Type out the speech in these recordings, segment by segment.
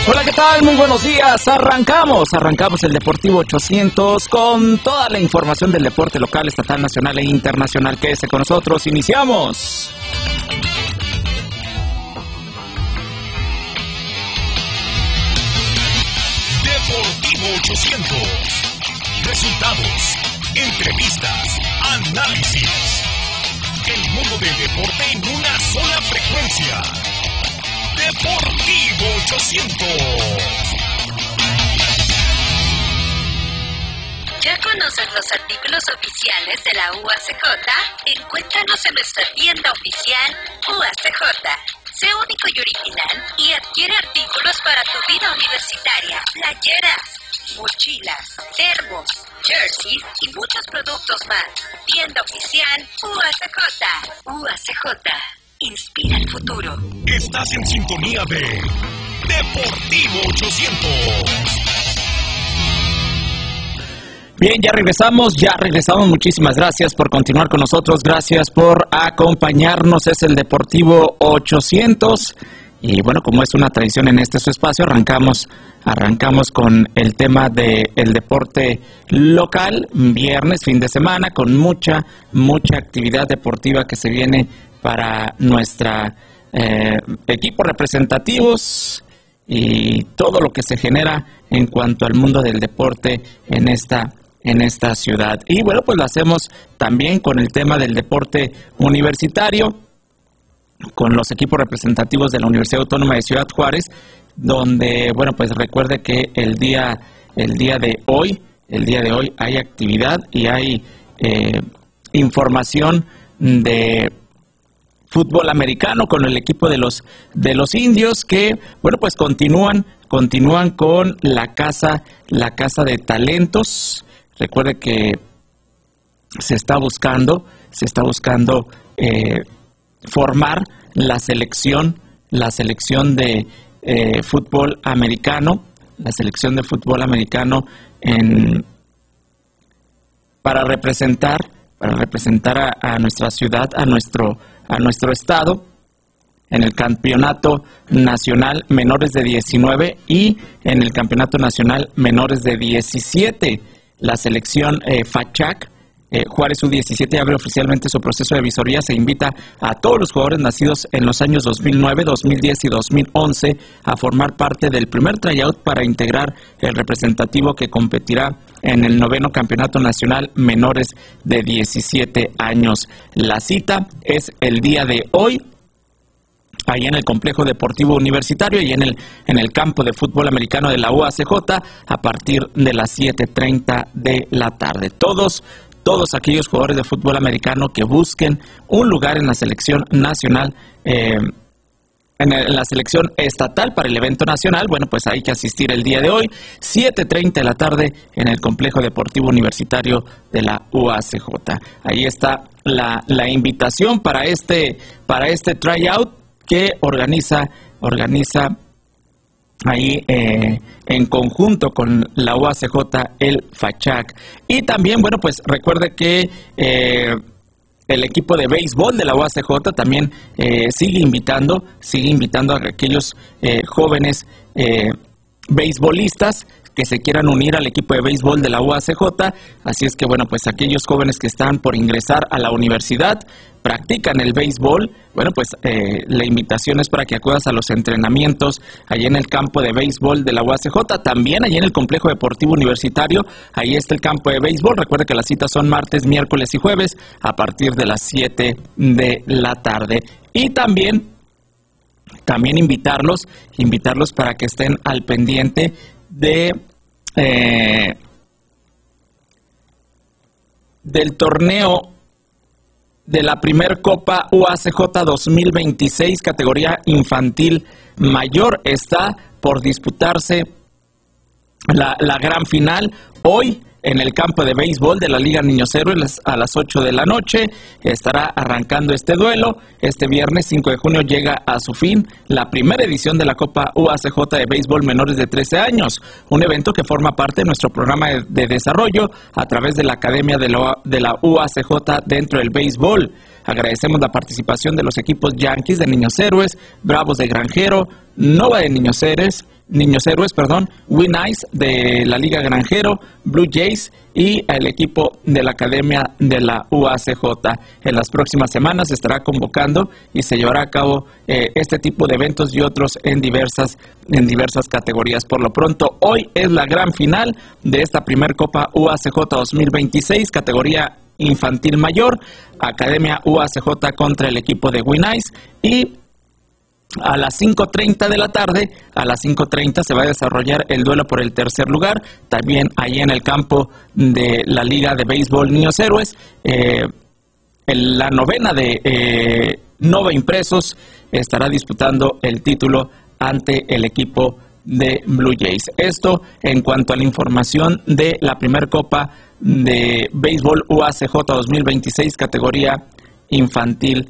Hola, ¿qué tal? Muy buenos días. Arrancamos el Deportivo 800 con toda la información del deporte local, estatal, nacional e internacional. Quédese con nosotros. Iniciamos. Deportivo 800. Resultados, entrevistas, análisis. El mundo del deporte en una sola frecuencia. Deportivo 800. ¿Ya conoces los artículos oficiales de la UACJ? Encuéntranos en nuestra tienda oficial UACJ. Sé único y original y adquiere artículos para tu vida universitaria. Playeras, mochilas, termos, jerseys y muchos productos más. Tienda oficial UACJ. UACJ. Inspira el futuro. Estás en sintonía de Deportivo 800. Bien, ya regresamos. Muchísimas gracias por continuar con nosotros. Gracias por acompañarnos. Es el Deportivo 800. Y bueno, como es una tradición en este su espacio, arrancamos con el tema del deporte local. Viernes, fin de semana, con mucha actividad deportiva que se viene para nuestra equipos representativos y todo lo que se genera en cuanto al mundo del deporte en esta ciudad. Y bueno, pues lo hacemos también con el tema del deporte universitario, con los equipos representativos de la Universidad Autónoma de Ciudad Juárez, donde, bueno, pues recuerde que el día de hoy hay actividad y hay información de fútbol americano con el equipo de los indios que, bueno, pues continúan con la casa de talentos. Recuerde que se está buscando formar la selección de fútbol americano, para representar a nuestra ciudad, a nuestro estado en el campeonato nacional menores de 19 y en el campeonato nacional menores de 17. La selección FACHAC Juárez U17 abre oficialmente su proceso de visoría. Se invita a todos los jugadores nacidos en los años 2009, 2010 y 2011 a formar parte del primer tryout para integrar el representativo que competirá en el 9º Campeonato Nacional Menores de 17 años. La cita es el día de hoy, ahí en el Complejo Deportivo Universitario y en el campo de fútbol americano de la UACJ a partir de las 7:30 de la tarde. Todos aquellos jugadores de fútbol americano que busquen un lugar en la selección nacional, en la selección estatal para el evento nacional, bueno, pues hay que asistir el día de hoy, 7:30 de la tarde en el Complejo Deportivo Universitario de la UACJ. Ahí está la invitación para este tryout que organiza ahí en conjunto con la UACJ, el FACHAC. Y también, bueno, pues recuerde que el equipo de béisbol de la UACJ también sigue invitando a aquellos jóvenes beisbolistas que se quieran unir al equipo de béisbol de la UACJ. Así es que, bueno, pues aquellos jóvenes que están por ingresar a la universidad, practican el béisbol, bueno, pues la invitación es para que acudas a los entrenamientos allí en el campo de béisbol de la UACJ, también allí en el Complejo Deportivo Universitario, ahí está el campo de béisbol. Recuerde que las citas son martes, miércoles y jueves a partir de las 7 de la tarde. Y también invitarlos para que estén al pendiente del torneo de la primer Copa UACJ 2026, categoría infantil mayor. Está por disputarse la gran final hoy en el campo de béisbol de la Liga Niños Héroes a las 8 de la noche. Estará arrancando este duelo. Este viernes 5 de junio llega a su fin la primera edición de la Copa UACJ de béisbol menores de 13 años, un evento que forma parte de nuestro programa de desarrollo a través de la Academia de la UACJ dentro del béisbol. Agradecemos la participación de los equipos Yankees de Niños Héroes, Bravos de Granjero, Nova de Niños Héroes, Niños Héroes, Win Ice de la Liga Granjero, Blue Jays y el equipo de la Academia de la UACJ. En las próximas semanas se estará convocando y se llevará a cabo este tipo de eventos y otros en diversas categorías. Por lo pronto, hoy es la gran final de esta primer Copa UACJ 2026, categoría infantil mayor, Academia UACJ contra el equipo de Win Ice, y a las 5:30 de la tarde, se va a desarrollar el duelo por el tercer lugar, también ahí en el campo de la Liga de Béisbol Niños Héroes. La novena de Nova Impresos estará disputando el título ante el equipo de Blue Jays. Esto en cuanto a la información de la primer Copa de Béisbol UACJ 2026, categoría infantil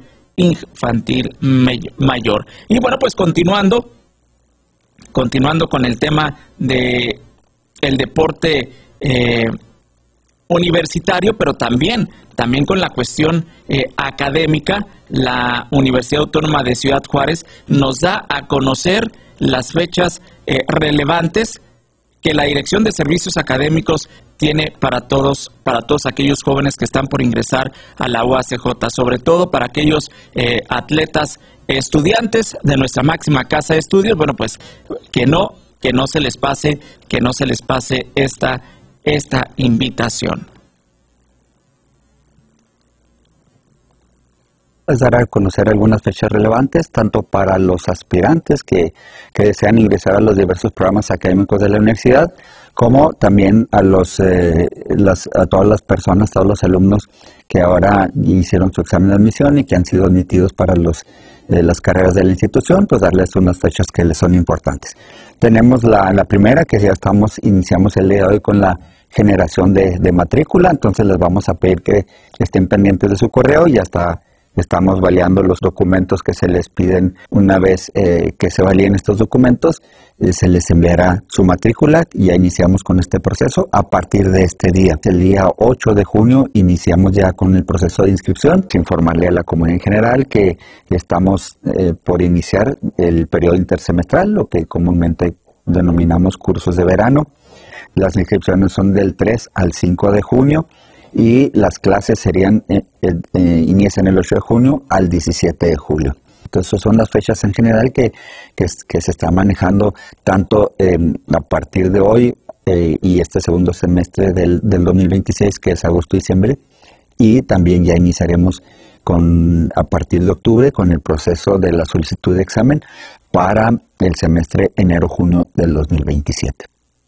mayor. Y bueno, pues continuando con el tema de el deporte universitario, pero también con la cuestión académica, la Universidad Autónoma de Ciudad Juárez nos da a conocer las fechas relevantes que la Dirección de Servicios Académicos tiene para todos aquellos jóvenes que están por ingresar a la UACJ, sobre todo para aquellos atletas estudiantes de nuestra máxima casa de estudios. Bueno, pues que no se les pase esta invitación. Dar a conocer algunas fechas relevantes, tanto para los aspirantes que desean ingresar a los diversos programas académicos de la universidad, como también a todas las personas, todos los alumnos que ahora hicieron su examen de admisión y que han sido admitidos para las carreras de la institución, pues darles unas fechas que les son importantes. Tenemos la primera, que ya iniciamos el día de hoy con la generación de matrícula, entonces les vamos a pedir que estén pendientes de su correo. Ya estamos validando los documentos que se les piden. Una vez que se validen estos documentos, se les enviará su matrícula y ya iniciamos con este proceso a partir de este día. El día 8 de junio iniciamos ya con el proceso de inscripción. Informarle a la comunidad en general que estamos por iniciar el periodo intersemestral, lo que comúnmente denominamos cursos de verano. Las inscripciones son del 3 al 5 de junio. Y las clases inician el 8 de junio al 17 de julio. Entonces, son las fechas en general que se están manejando tanto a partir de hoy y este segundo semestre del 2026, que es agosto-diciembre, y también ya iniciaremos a partir de octubre con el proceso de la solicitud de examen para el semestre enero-junio del 2027.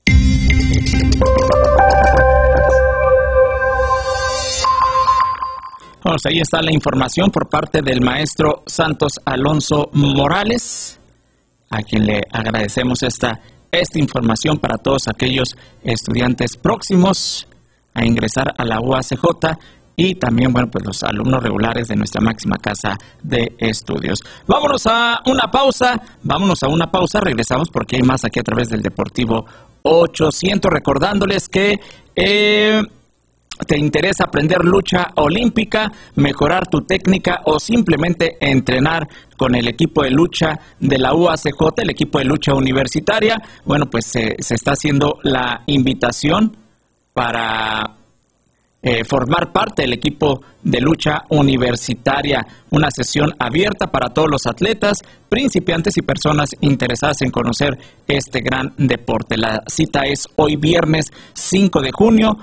Bueno, ahí está la información por parte del maestro Santos Alonso Morales, a quien le agradecemos esta información para todos aquellos estudiantes próximos a ingresar a la UACJ y también, bueno, pues los alumnos regulares de nuestra máxima casa de estudios. Vámonos a una pausa, regresamos porque hay más aquí a través del Deportivo 800, recordándoles que ¿te interesa aprender lucha olímpica, mejorar tu técnica o simplemente entrenar con el equipo de lucha de la UACJ, el equipo de lucha universitaria? Bueno, pues se está haciendo la invitación para formar parte del equipo de lucha universitaria. Una sesión abierta para todos los atletas, principiantes y personas interesadas en conocer este gran deporte. La cita es hoy viernes 5 de junio,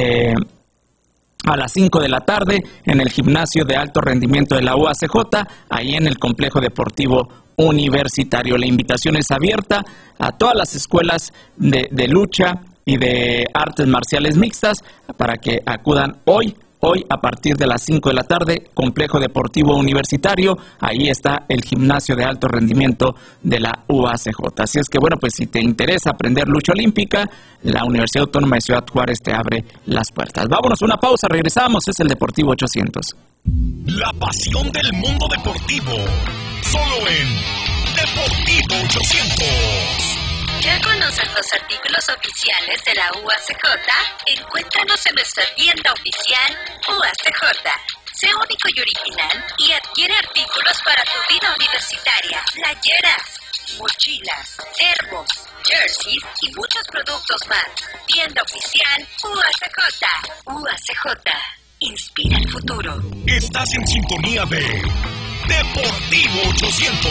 a las 5 de la tarde en el gimnasio de alto rendimiento de la UACJ, ahí en el complejo deportivo universitario. La invitación es abierta a todas las escuelas de lucha y de artes marciales mixtas para que acudan hoy a partir de las 5 de la tarde, complejo deportivo universitario. Ahí está el gimnasio de alto rendimiento de la UACJ. Así es que, bueno, pues si te interesa aprender lucha olímpica, la Universidad Autónoma de Ciudad Juárez te abre las puertas. Vámonos a una pausa, regresamos, es el Deportivo 800. La pasión del mundo deportivo, solo en Deportivo 800. ¿Ya conocen los artículos oficiales de la UACJ? Encuéntranos en nuestra tienda oficial UACJ. Sé único y original y adquiere artículos para tu vida universitaria. Playeras, mochilas, termos, jerseys y muchos productos más. Tienda oficial UACJ. UACJ. Inspira el futuro. Estás en sintonía de Deportivo 800.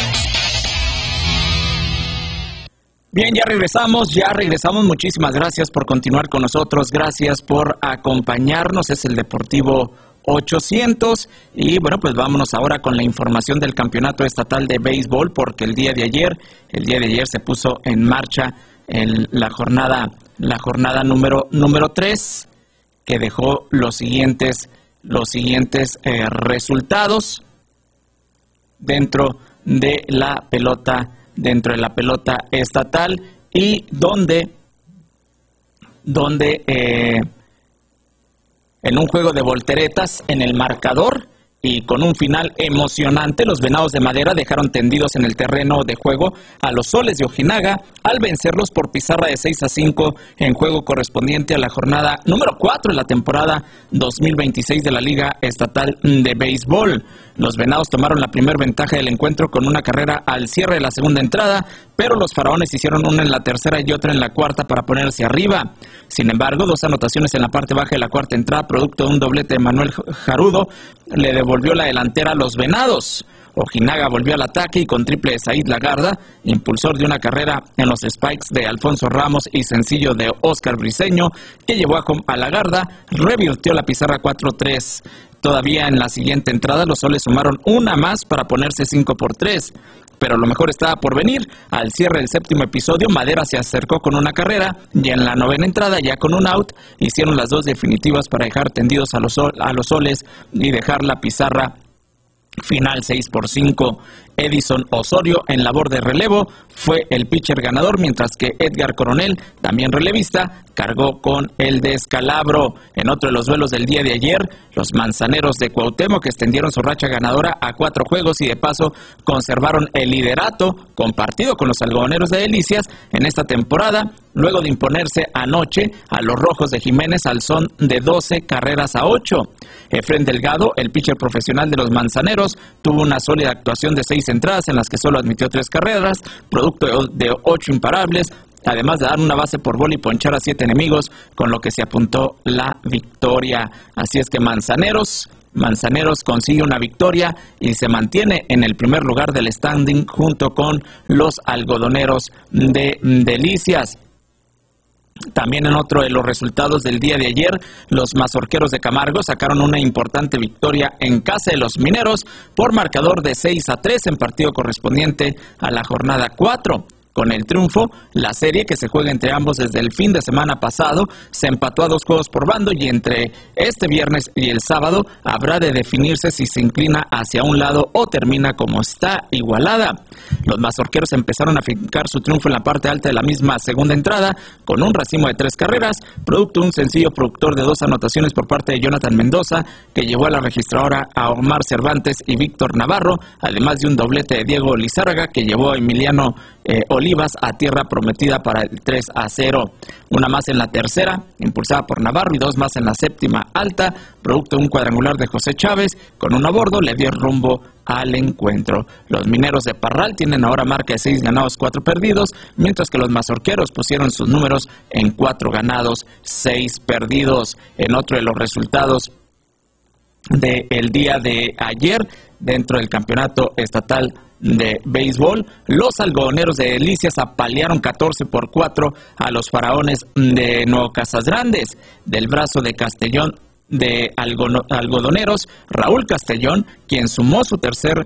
Bien, ya regresamos. Muchísimas gracias por continuar con nosotros. Gracias por acompañarnos. Es el Deportivo 800 y bueno, pues vámonos ahora con la información del campeonato estatal de béisbol, porque el día de ayer se puso en marcha la jornada número 3, que dejó los siguientes resultados dentro de la pelota estatal, y donde en un juego de volteretas en el marcador y con un final emocionante, los Venados de Madera dejaron tendidos en el terreno de juego a los Soles de Ojinaga al vencerlos por pizarra de 6-5 en juego correspondiente a la jornada número 4 de la temporada 2026 de la Liga Estatal de Béisbol. Los Venados tomaron la primera ventaja del encuentro con una carrera al cierre de la segunda entrada, pero los Faraones hicieron una en la tercera y otra en la cuarta para ponerse arriba. Sin embargo, 2 anotaciones en la parte baja de la cuarta entrada, producto de un doblete de Manuel Jarudo, le devolvió la delantera a los Venados. Ojinaga volvió al ataque y con triple de Said Lagarda, impulsor de una carrera en los spikes de Alfonso Ramos y sencillo de Oscar Briceño, que llevó a Lagarda, revirtió la pizarra 4-3. Todavía en la siguiente entrada, los Soles sumaron una más para ponerse 5-3. Pero lo mejor estaba por venir. Al cierre del séptimo episodio, Madera se acercó con una carrera y en la novena entrada, ya con un out, hicieron las 2 definitivas para dejar tendidos a los Soles y dejar la pizarra final 6-5. Edison Osorio, en labor de relevo, fue el pitcher ganador, mientras que Edgar Coronel, también relevista, cargó con el descalabro. En otro de los duelos del día de ayer, los Manzaneros de Cuauhtémoc extendieron su racha ganadora a 4 juegos y de paso conservaron el liderato compartido con los Algodoneros de Delicias en esta temporada, luego de imponerse anoche a los Rojos de Jiménez al son de 12-8. Efren Delgado, el pitcher profesional de los Manzaneros, tuvo una sólida actuación de 6 entradas en las que solo admitió 3 carreras, producto de 8 imparables, además de dar una base por bola y ponchar a 7 enemigos, con lo que se apuntó la victoria. Así es que Manzaneros consigue una victoria y se mantiene en el primer lugar del standing junto con los Algodoneros de Delicias. También en otro de los resultados del día de ayer, los Mazorqueros de Camargo sacaron una importante victoria en casa de los Mineros por marcador de 6-3 en partido correspondiente a la jornada 4. Con el triunfo, la serie, que se juega entre ambos desde el fin de semana pasado, se empató a 2 juegos por bando y entre este viernes y el sábado habrá de definirse si se inclina hacia un lado o termina como está igualada. Los Mazorqueros empezaron a fincar su triunfo en la parte alta de la misma segunda entrada con un racimo de 3 carreras, producto de un sencillo productor de 2 anotaciones por parte de Jonathan Mendoza, que llevó a la registradora a Omar Cervantes y Víctor Navarro, además de un doblete de Diego Lizárraga, que llevó a Emiliano Olivas a tierra prometida para el 3-0. Una más en la tercera, impulsada por Navarro, y 2 más en la séptima alta, producto de un cuadrangular de José Chávez, con un a bordo le dio rumbo al encuentro. Los Mineros de Parral tienen ahora marca de 6 ganados, 4 perdidos, mientras que los Mazorqueros pusieron sus números en 4 ganados, 6 perdidos. En otro de los resultados del día de ayer, dentro del campeonato estatal de béisbol, los Algodoneros de Delicias apalearon 14-4 a los Faraones de Nuevo Casas Grandes. Del brazo de Castellón de Algodoneros, Raúl Castellón, quien sumó su tercer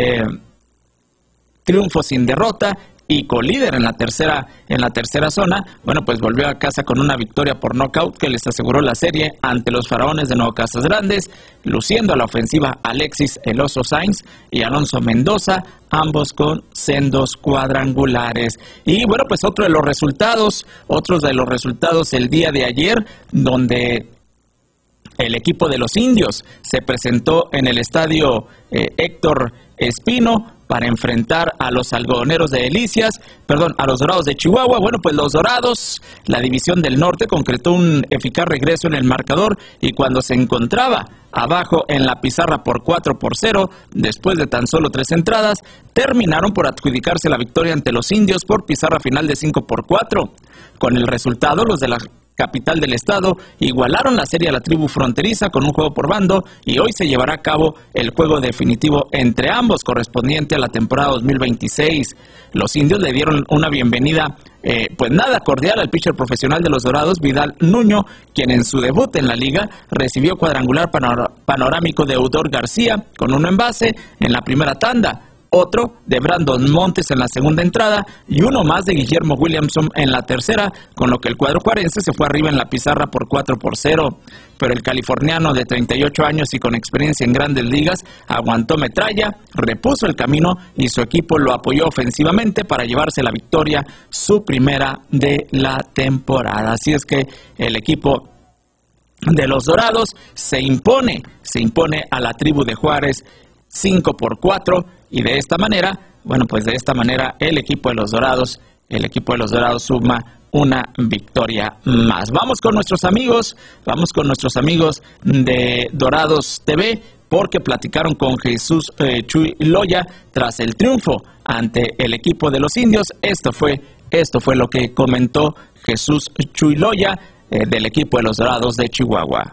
triunfo sin derrota y colíder en la tercera zona, bueno, pues volvió a casa con una victoria por nocaut que les aseguró la serie ante los Faraones de Nuevo Casas Grandes, luciendo a la ofensiva Alexis El Oso Sainz y Alonso Mendoza, ambos con sendos cuadrangulares. Y bueno, pues otros de los resultados el día de ayer, donde el equipo de los Indios se presentó en el estadio Héctor Espino para enfrentar a los algodoneros de a los Dorados de Chihuahua. Bueno, pues los Dorados, la división del norte, concretó un eficaz regreso en el marcador y cuando se encontraba abajo en la pizarra por 4-0, después de tan solo 3 entradas, terminaron por adjudicarse la victoria ante los indios por pizarra final de 5-4. Con el resultado, los de la capital del estado igualaron la serie a la tribu fronteriza con un juego por bando y hoy se llevará a cabo el juego definitivo entre ambos correspondiente a la temporada 2026. Los indios le dieron una bienvenida pues nada cordial al pitcher profesional de los Dorados, Vidal Nuño, quien en su debut en la liga recibió cuadrangular panorámico de Eudor García con 1 en base en la primera tanda, otro de Brandon Montes en la segunda entrada y uno más de Guillermo Williamson en la tercera, con lo que el cuadro juarense se fue arriba en la pizarra por 4-0. Pero el californiano de 38 años y con experiencia en grandes ligas aguantó metralla, repuso el camino y su equipo lo apoyó ofensivamente para llevarse la victoria, su primera de la temporada. Así es que el equipo de los Dorados se impone a la tribu de Juárez 5-4 y de esta manera, el equipo de los Dorados suma una victoria más. Vamos con nuestros amigos de Dorados TV porque platicaron con Jesús Chuy Loya tras el triunfo ante el equipo de los indios. Esto fue lo que comentó Jesús Chuy Loya del equipo de los Dorados de Chihuahua.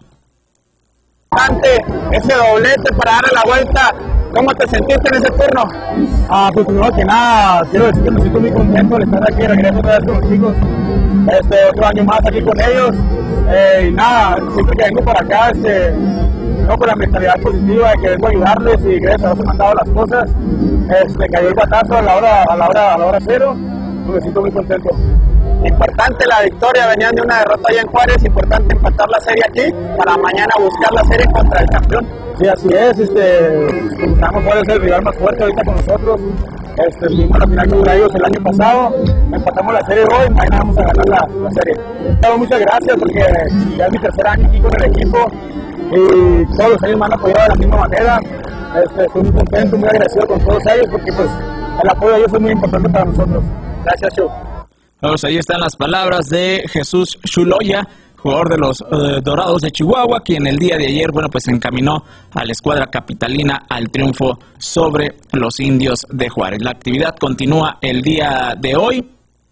Ese doblete para darle la vuelta, ¿cómo te sentiste en ese turno? Pues primero que nada, quiero decir que me siento muy contento de estar aquí de regreso otra vez con los chicos, otro año más aquí con ellos, y nada, siempre que vengo para acá, no con la mentalidad positiva de que vengo a ayudarles y gracias a Dios he mandado las cosas, me cayó el batazo a la hora cero, me siento muy contento. Importante la victoria, venían de una derrota allá en Juárez, importante empatar la serie aquí para mañana buscar la serie contra el campeón. Sí, así es, pensamos cuál es el rival más fuerte ahorita con nosotros, vimos la final contra ellos el año pasado, empatamos la serie hoy, mañana vamos a ganar la serie. Muchas gracias porque ya es mi tercer año aquí con el equipo y todos los años me han apoyado de la misma manera, estoy muy contento, muy agradecido con todos ellos porque pues el apoyo de ellos es muy importante para nosotros. Gracias, Chu. Pues ahí están las palabras de Jesús Chuloya, jugador de los Dorados de Chihuahua, quien el día de ayer, se encaminó a la escuadra capitalina al triunfo sobre los indios de Juárez. La actividad continúa el día de hoy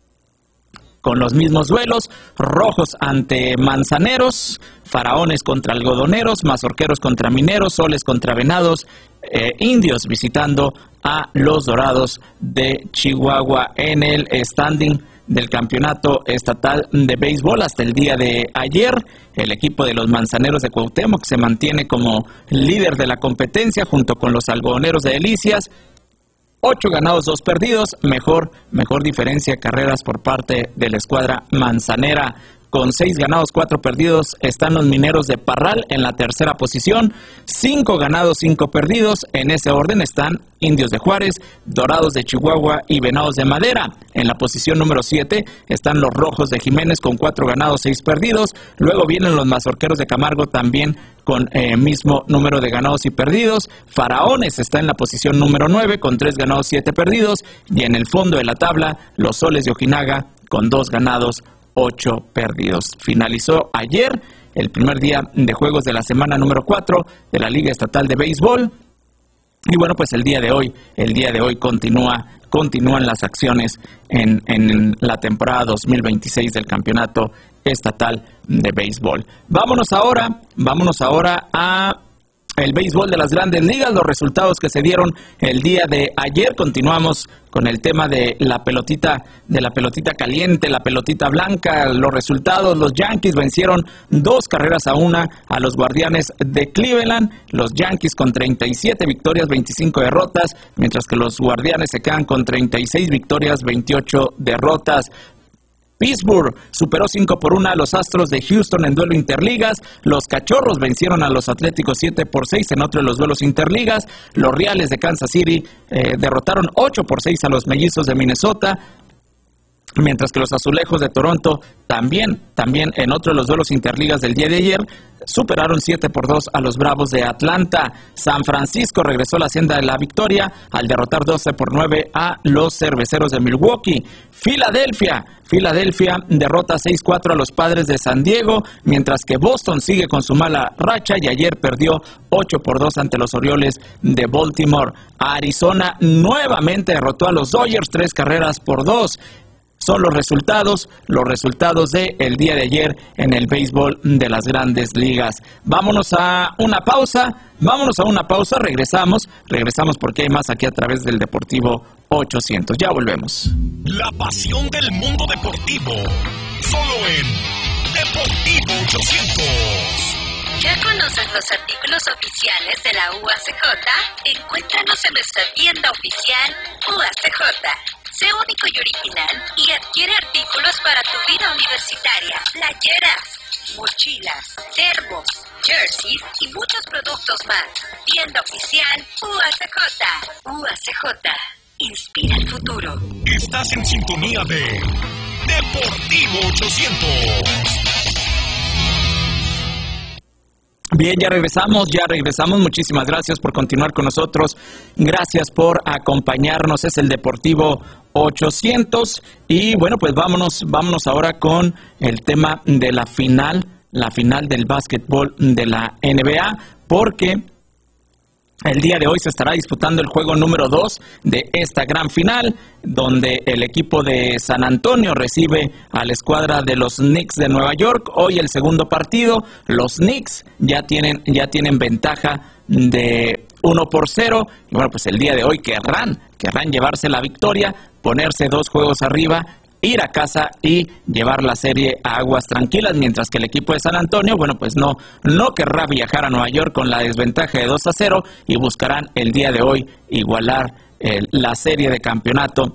con los mismos duelos: Rojos ante Manzaneros, Faraones contra Algodoneros, Mazorqueros contra Mineros, Soles contra Venados, Indios visitando a los Dorados de Chihuahua en el standing del campeonato estatal de béisbol. Hasta el día de ayer, el equipo de los Manzaneros de Cuauhtémoc se mantiene como líder de la competencia junto con los Algodoneros de Delicias. 8 ganados, 2 perdidos, mejor diferencia de carreras por parte de la escuadra manzanera. Con 6 ganados, 4 perdidos están los Mineros de Parral en la tercera posición. 5 ganados, 5 perdidos. En ese orden están Indios de Juárez, Dorados de Chihuahua y Venados de Madera. En la posición número 7 están los Rojos de Jiménez con 4 ganados, 6 perdidos. Luego vienen los Mazorqueros de Camargo también con mismo número de ganados y perdidos. Faraones está en la posición número 9 con 3 ganados, 7 perdidos. Y en el fondo de la tabla, los Soles de Ojinaga con 2 ganados, 8 perdidos. Finalizó ayer el primer día de juegos de la semana número 4 de la Liga Estatal de Béisbol. Y el día de hoy continúan las acciones en la temporada 2026 del Campeonato Estatal de Béisbol. Vámonos ahora a el béisbol de las Grandes Ligas, los resultados que se dieron el día de ayer. Continuamos con el tema de la pelotita caliente, la pelotita blanca. Los resultados: los Yankees vencieron 2-1 a los Guardianes de Cleveland. Los Yankees con 37 victorias, 25 derrotas, mientras que los Guardianes se quedan con 36 victorias, 28 derrotas. Pittsburgh superó 5-1 a los Astros de Houston en duelo interligas. Los Cachorros vencieron a los Atléticos 7-6 en otro de los duelos interligas. Los Reales de Kansas City derrotaron 8-6 a los Mellizos de Minnesota. mientras que los Azulejos de Toronto también en otro de los duelos interligas del día de ayer superaron 7-2 a los Bravos de Atlanta. San Francisco regresó a la senda de la victoria al derrotar 12-9 a los Cerveceros de Milwaukee. Filadelfia derrota 6-4 a los Padres de San Diego, mientras que Boston sigue con su mala racha y ayer perdió 8-2 ante los Orioles de Baltimore. Arizona nuevamente derrotó a los Dodgers 3-2. Son los resultados del día de ayer en el béisbol de las Grandes Ligas. Vámonos a una pausa, regresamos porque hay más aquí a través del Deportivo 800. Ya volvemos. La pasión del mundo deportivo, solo en Deportivo 800. ¿Ya conoces los artículos oficiales de la UACJ? Encuéntranos en nuestra tienda oficial UACJ. Sé único y original y adquiere artículos para tu vida universitaria, playeras, mochilas, termos, jerseys y muchos productos más. Tienda oficial UACJ. UACJ. Inspira el futuro. Estás en sintonía de Deportivo 800. Bien, ya regresamos. Muchísimas gracias por continuar con nosotros. Gracias por acompañarnos. Es el Deportivo 800. Y bueno, pues vámonos ahora con el tema de la final del básquetbol de la NBA, porque el día de hoy se estará disputando el juego número 2 de esta gran final, donde el equipo de San Antonio recibe a la escuadra de los Knicks de Nueva York. Hoy el segundo partido, los Knicks ya tienen ventaja de 1-0. Y bueno, pues el día de hoy querrán llevarse la victoria, ponerse 2 juegos arriba, ir a casa y llevar la serie a aguas tranquilas, mientras que el equipo de San Antonio, bueno, pues no querrá viajar a Nueva York con la desventaja de 2-0 y buscarán el día de hoy igualar la serie de campeonato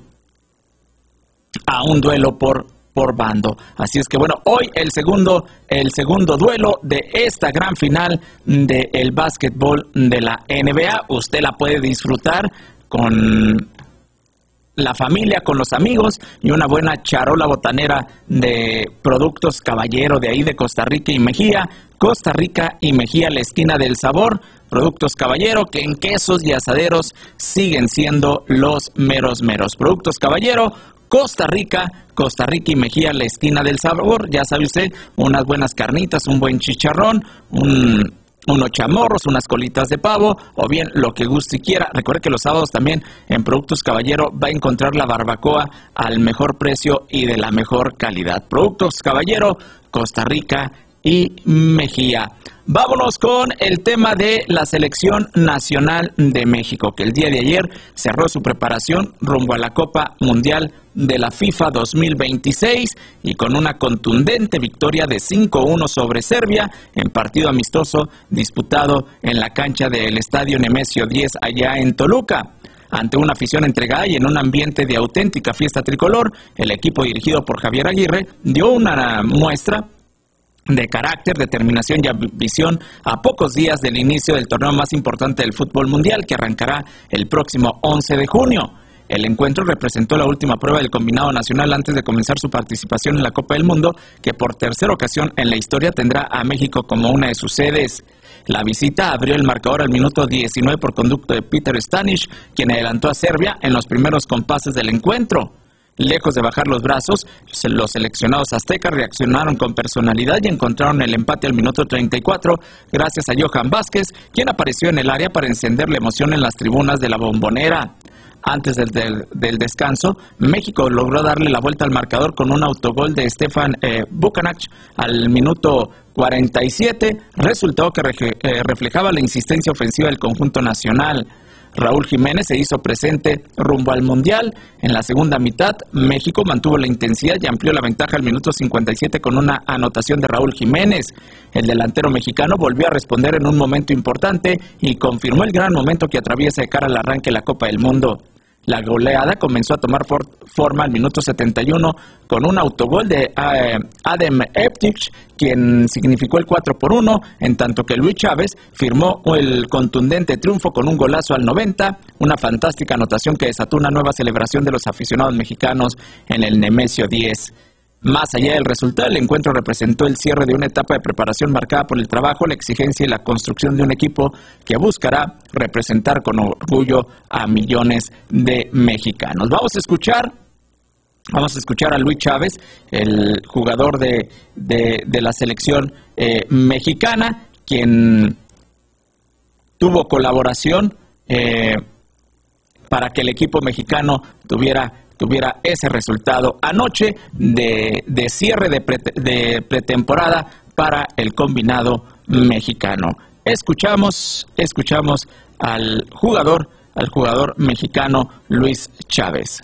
a un duelo por bando. Así es que bueno, hoy el segundo duelo de esta gran final del básquetbol de la NBA. Usted la puede disfrutar con la familia, con los amigos y una buena charola botanera de Productos Caballero de ahí de Costa Rica y Mejía. Costa Rica y Mejía, la esquina del sabor. Productos Caballero, que en quesos y asaderos siguen siendo los meros. Productos Caballero, Costa Rica y Mejía, la esquina del sabor. Ya sabe usted, unas buenas carnitas, un buen chicharrón, unos chamorros, unas colitas de pavo, o bien lo que guste y quiera. Recuerde que los sábados también en Productos Caballero va a encontrar la barbacoa al mejor precio y de la mejor calidad. Productos Caballero, Costa Rica y Mejía. Vámonos con el tema de la Selección Nacional de México, que el día de ayer cerró su preparación rumbo a la Copa Mundial de la FIFA 2026 y con una contundente victoria de 5-1 sobre Serbia en partido amistoso disputado en la cancha del Estadio Nemesio 10 allá en Toluca. Ante una afición entregada y en un ambiente de auténtica fiesta tricolor, el equipo dirigido por Javier Aguirre dio una muestra de carácter, determinación y ambición a pocos días del inicio del torneo más importante del fútbol mundial, que arrancará el próximo 11 de junio. El encuentro representó la última prueba del combinado nacional antes de comenzar su participación en la Copa del Mundo, que por tercera ocasión en la historia tendrá a México como una de sus sedes. La visita abrió el marcador al minuto 19 por conducto de Peter Stanish, quien adelantó a Serbia en los primeros compases del encuentro. Lejos de bajar los brazos, los seleccionados aztecas reaccionaron con personalidad y encontraron el empate al minuto 34 gracias a Johan Vázquez, quien apareció en el área para encender la emoción en las tribunas de la Bombonera. Antes del descanso, México logró darle la vuelta al marcador con un autogol de Stefan Bukanach al minuto 47, resultado que reflejaba la insistencia ofensiva del conjunto nacional. Raúl Jiménez se hizo presente rumbo al Mundial. En la segunda mitad, México mantuvo la intensidad y amplió la ventaja al minuto 57 con una anotación de Raúl Jiménez. El delantero mexicano volvió a responder en un momento importante y confirmó el gran momento que atraviesa de cara al arranque de la Copa del Mundo. La goleada comenzó a tomar forma al minuto 71 con un autogol de Adem Eptich, quien significó el 4-1, en tanto que Luis Chávez firmó el contundente triunfo con un golazo al 90, una fantástica anotación que desató una nueva celebración de los aficionados mexicanos en el Nemesio 10. Más allá del resultado, el encuentro representó el cierre de una etapa de preparación marcada por el trabajo, la exigencia y la construcción de un equipo que buscará representar con orgullo a millones de mexicanos. Vamos a escuchar a Luis Chávez, el jugador de la selección mexicana, quien tuvo colaboración para que el equipo mexicano tuviera ese resultado anoche de cierre de pretemporada para el combinado mexicano. Escuchamos al jugador mexicano Luis Chávez.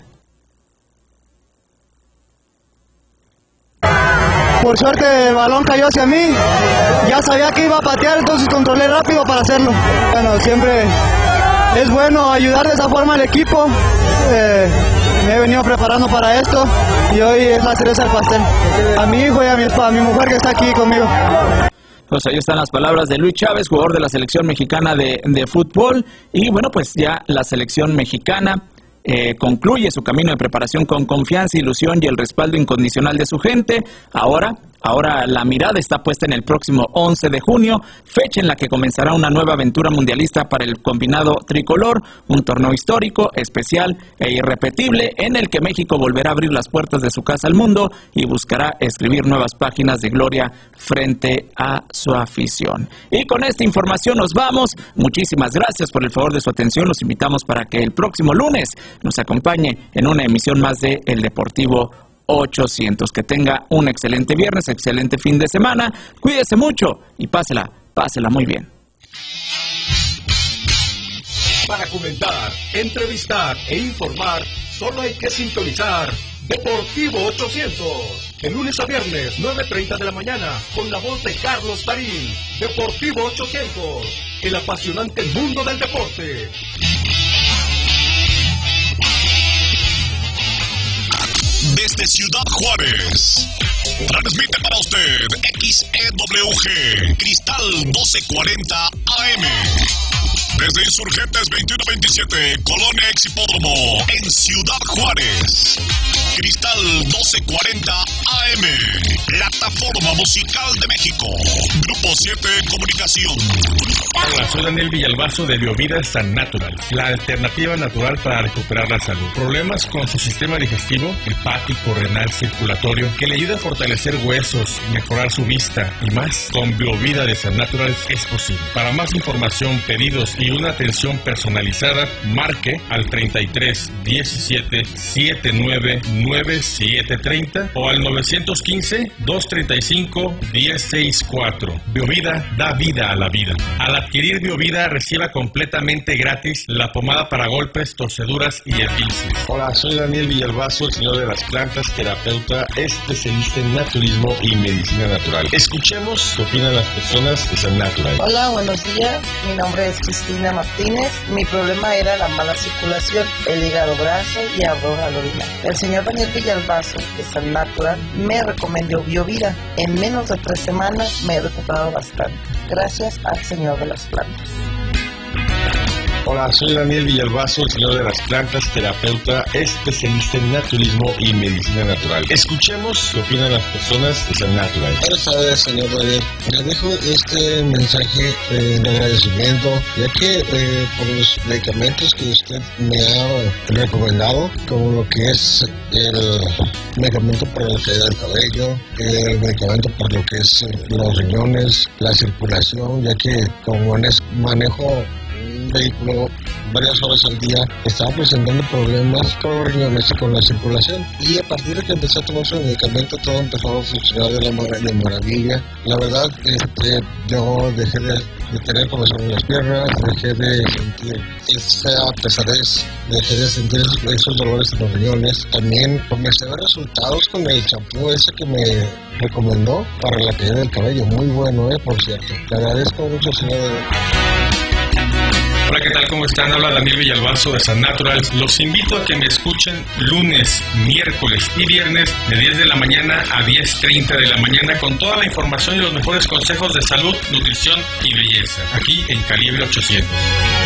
Por suerte el balón cayó hacia mí, ya sabía que iba a patear, entonces controlé rápido para hacerlo. Bueno, siempre es bueno ayudar de esa forma al equipo. Me he venido preparando para esto y hoy es la cereza del pastel. A mi hijo y a mi mujer que está aquí conmigo. Pues ahí están las palabras de Luis Chávez, jugador de la selección mexicana de fútbol. Y bueno, pues ya la selección mexicana concluye su camino de preparación con confianza, ilusión y el respaldo incondicional de su gente. Ahora la mirada está puesta en el próximo 11 de junio, fecha en la que comenzará una nueva aventura mundialista para el combinado tricolor, un torneo histórico, especial e irrepetible en el que México volverá a abrir las puertas de su casa al mundo y buscará escribir nuevas páginas de gloria frente a su afición. Y con esta información nos vamos. Muchísimas gracias por el favor de su atención. Los invitamos para que el próximo lunes nos acompañe en una emisión más de El Deportivo 800. Que tenga un excelente viernes, excelente fin de semana. Cuídese mucho y pásela muy bien. Para comentar, entrevistar e informar, solo hay que sintonizar Deportivo 800. De lunes a viernes, 9:30 de la mañana, con la voz de Carlos Tarín. Deportivo 800, el apasionante mundo del deporte. Desde Ciudad Juárez, transmite para usted XEWG, Cristal 1240 AM. Desde Insurgentes 2127, Colonia Exhipódromo, en Ciudad Juárez. Cristal 1240 AM, Plataforma Musical de México. Grupo 7 Comunicación. Hola, soy Daniel Villalbazo de Biovida San Natural, la alternativa natural para recuperar la salud. Problemas con su sistema digestivo, hepático, renal, circulatorio, que le ayuda a fortalecer huesos, mejorar su vista y más. Con Biovida de San Natural es posible. Para más información, pedidos y una atención personalizada, marque al 33 17 79 9730 o al 915 235 1064. Biovida da vida a la vida. Al adquirir Biovida, reciba completamente gratis la pomada para golpes, torceduras y esguinces. Hola, soy Daniel Villalbazo, el señor de las plantas, terapeuta, especialista en naturismo y medicina natural. Escuchemos qué opinan las personas de San Natural. Hola, buenos días. Mi nombre es Cristina Martínez. Mi problema era la mala circulación, el hígado graso y ardor al orinar. El señor Daniel Villalbazo de San Natural me recomendó Biovida. En menos de 3 semanas me he recuperado bastante. Gracias al señor de las plantas. Hola, soy Daniel Villalbazo, el señor de las plantas, terapeuta, especialista en naturismo y medicina natural. Escuchemos qué opinan las personas de San Natural. Buenas tardes, señor Daniel. Les dejo este mensaje de agradecimiento, ya que por los medicamentos que usted me ha recomendado, como lo que es el medicamento para la caída del cabello, el medicamento para lo que es los riñones, la circulación, ya que como manejo vehículo varias horas al día, estaba presentando problemas con los riñones y con la circulación, y a partir de que empecé a tomar su medicamento todo empezó a funcionar de maravilla. La verdad, yo dejé de tener comezón en las piernas, dejé de sentir esa pesadez, dejé de sentir esos dolores en los riñones. También comencé a ver resultados con el champú ese que me recomendó para la caída del cabello, muy bueno, por cierto. Le agradezco mucho, señor. Hola, ¿qué tal? ¿Cómo están? Habla Daniel Villalbazo de San Natural. Los invito a que me escuchen lunes, miércoles y viernes de 10 de la mañana a 10:30 de la mañana con toda la información y los mejores consejos de salud, nutrición y belleza, aquí en Calibre 800.